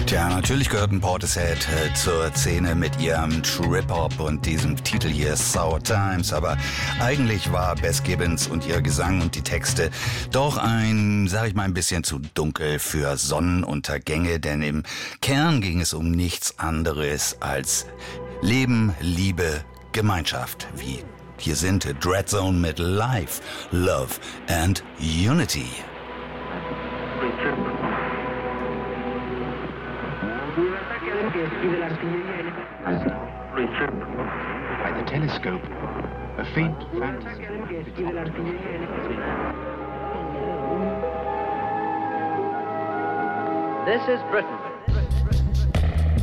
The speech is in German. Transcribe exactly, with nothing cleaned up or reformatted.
Tja, natürlich gehörten Portishead äh, zur Szene mit ihrem Trip-Hop und diesem Titel hier Sour Times, aber eigentlich war Bess Gibbons und ihr Gesang und die Texte doch ein, sag ich mal, ein bisschen zu dunkel für Sonnenuntergänge, denn im Kern ging es um nichts anderes als Leben, Liebe, Gemeinschaft, wie hier sind Dreadzone mit Life, Love and Unity. By the telescope, a faint fantasy. This is Britain.